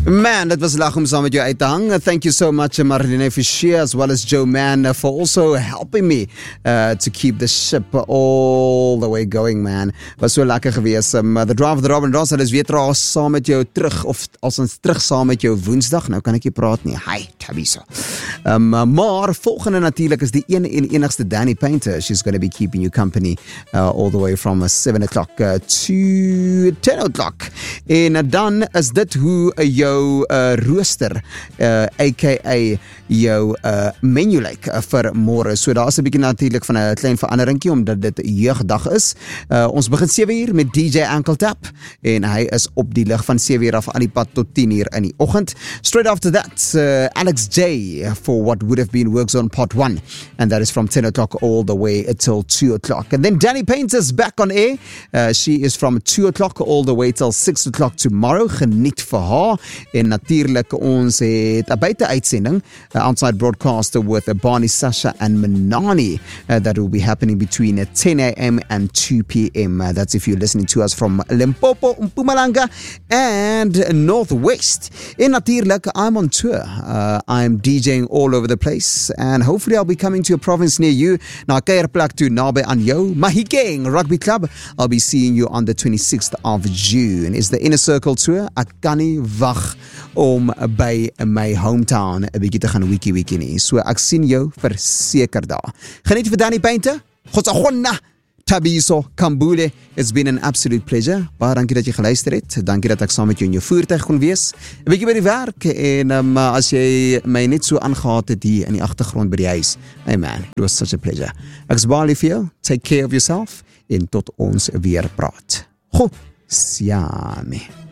Man, dat was lag om saam met jou uit te hang. Thank you so much, Marlene Fischer, as well as Joe Mann, for also helping me to keep the ship all the way going, man. Was so lekker gewees. The Drive of the Robin Ross, is weer saam met jou terug, of als ons terug saam met jou Woensdag. Nou kan ek nie praat nie. Hi, Tabiso. Maar volgende natuurlijk is die enigste Danny Painter. She's going to be keeping you company all the way from 7 o'clock to 10 o'clock. En dan is dit hoe jou rooster, aka jou menu lyk vir môre. So daar is 'n bietjie natuurlik van 'n klein veranderingkie omdat dit jeugdag is. Ons begin 7:00 met DJ Ankle Tap en hy is op die lig van 7:00 af aan die pad tot 10:00 in die oggend. Straight after that, Alex J for what would have been Works on Part 1, and that is from 10 o'clock all the way until 2 o'clock. And then Danny Painter's back on air. She is from 2 o'clock all the way till 6 o'clock tomorrow. Geniet vir haar. En natuurlijk ons het 'n buite-uitsending, outside broadcaster with Barney, Sasha and Manani, that will be happening between 10 a.m. and 2 p.m. That's if you're listening to us from Limpopo, Mpumalanga and Northwest. En natuurlijk, I'm on tour. I'm DJing all over the place and hopefully I'll be coming to a province near you. Na kuierplek toe naby aan jou, Mahikeng Rugby Club. I'll be seeing you on the 26th of June. Is the Inner Circle Tour. Ek kan nie wag om by my hometown 'n bietjie te gaan wiki nie. So ek sien jou verseker daar. Geniet vir Danny Painter. Gotsagonna Tabiso Kambule. It's been an absolute pleasure. Baie dankie dat jy geluister het. Dankie dat ek saam met jou in jou voertuig kon wees. 'n Bietjie by die werk en as jy my net so aangehaat het hier in die agtergrond by die huis. Hey man, it was such a pleasure. Ek is baie lief vir jou. Take care of yourself en tot ons weer praat. Siame.